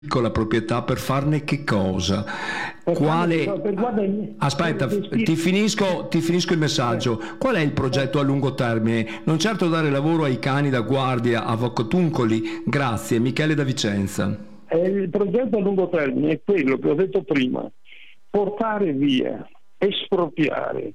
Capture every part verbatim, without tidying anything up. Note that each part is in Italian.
piccola proprietà per farne che cosa? Per Quale... farne- per- guarda, Aspetta, per- per- ti finisco, ti finisco il messaggio. Qual è il progetto a lungo termine? Non certo dare lavoro ai cani da guardia a Voccotuncoli? Grazie, Michele da Vicenza. eh, il progetto a lungo termine è quello che ho detto prima: portare via, espropriare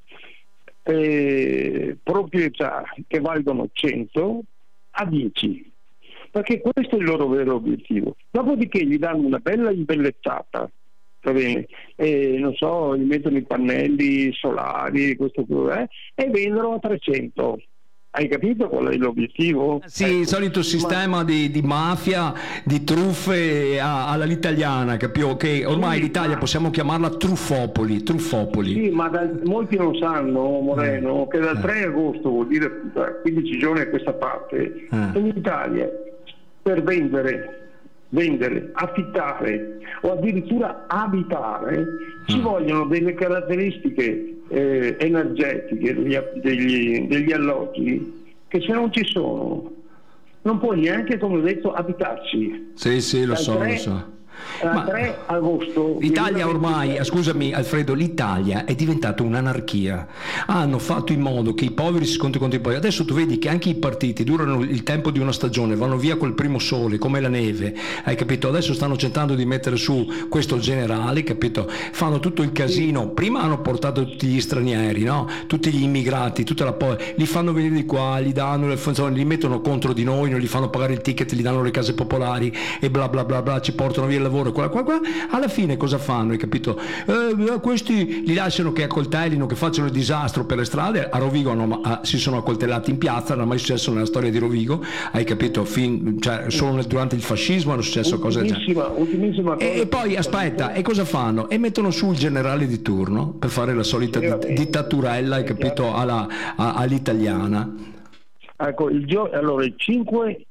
eh, proprietà che valgono cento a dieci, perché questo è il loro vero obiettivo. Dopodiché gli danno una bella imbellettata, va bene, e non so, gli mettono i pannelli solari, questo eh, e vendono a trecento. Hai capito qual è l'obiettivo? Sì, Ecco. il solito sistema Ma... di, di mafia, di truffe a- alla italiana, capito? Che ormai Sì, l'Italia ma... possiamo chiamarla truffopoli, truffopoli. Sì, ma da, molti non sanno, Moreno, che dal Eh. tre agosto, vuol dire da quindici giorni a questa parte, Eh. in Italia per vendere, vendere, affittare o addirittura abitare ci Mm. vogliono delle caratteristiche eh, energetiche degli, degli, degli alloggi che se non ci sono non puoi neanche, come ho detto, abitarci. Sì, sì, lo Dal so, tre lo so. Dal Ma tre agosto l'Italia ormai, duemilaventitré. scusami Alfredo, l'Italia è diventata un'anarchia. Hanno fatto in modo che i poveri si scontri contro i poveri. Adesso tu vedi che anche i partiti durano il tempo di una stagione, vanno via col primo sole, come la neve, hai capito? Adesso stanno cercando di mettere su questo generale, capito? Fanno tutto il casino. Prima hanno portato tutti gli stranieri, no? Tutti gli immigrati, tutta la po- li fanno venire di qua, li danno le funzioni, li mettono contro di noi, non gli fanno pagare il ticket, gli danno le case popolari e bla bla bla bla, ci portano via il lavoro, qua, qua, qua. Alla fine cosa fanno, hai capito? Eh, questi li lasciano che accoltellino, che facciano il disastro per le strade. A Rovigo hanno, ah, si sono accoltellati in piazza, non è mai successo nella storia di Rovigo, hai capito? Fin, cioè, solo nel- durante il fascismo hanno successo cose del genere. Ultimissima, ultimissima cosa. E, e poi aspetta, e cosa fanno? E mettono su il generale di turno per fare la solita Sì, di- vabbè. dittaturella, hai È capito, chiaro. alla, a- all'italiana. Ecco, il gio- allora il cinque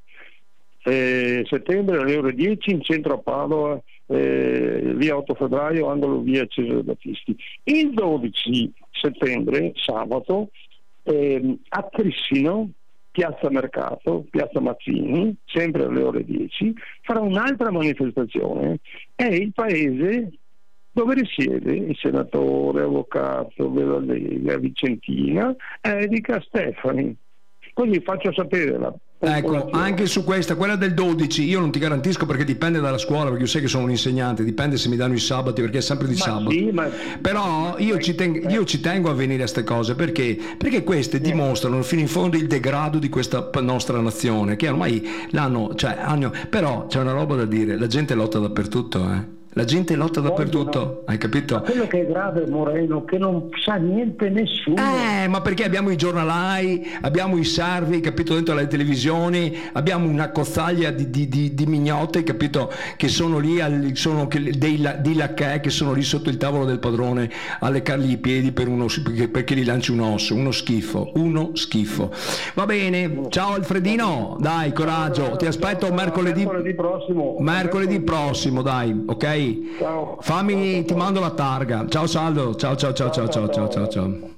eh, settembre alle ore dieci in centro a Padova, eh, via otto febbraio, angolo via Cesare Battisti. Il dodici settembre, sabato, ehm, a Crissino, piazza Mercato, piazza Mazzini, sempre alle ore dieci, farà un'altra manifestazione. È il paese dove risiede il senatore, avvocato della Lega Vicentina, Erika Stefani. Poi vi faccio sapere la Ecco, popolazione. anche su questa, quella del dodici, io non ti garantisco perché dipende dalla scuola, perché io sai che sono un insegnante, dipende se mi danno i sabati, perché è sempre di Ma sabato. sì, ma- Però io ci, ten- io ci tengo a venire a queste cose perché, perché queste dimostrano fino in fondo il degrado di questa p- nostra nazione, che ormai l'hanno, cioè, hanno, però c'è una roba da dire, la gente lotta dappertutto, eh. La gente lotta dappertutto, hai Ma capito? quello che è grave, Moreno, che non sa niente nessuno. Eh, ma perché abbiamo i giornalai, abbiamo i servi, capito, dentro le televisioni, abbiamo una cozzaglia di, di, di, di mignotte, capito, che sono lì, al- sono che- dei la- di lacchè che sono lì sotto il tavolo del padrone a leccargli i piedi per uno, perché, perché gli lanci un osso, uno schifo, uno schifo. Va bene, ciao Alfredino, dai, coraggio, ti aspetto mercoledì, Mercoledì prossimo. mercoledì prossimo, dai, ok? Ciao. Fammi, Ciao, ti ciao. mando la targa. Ciao Saldo, ciao ciao ciao ciao ciao ciao ciao ciao.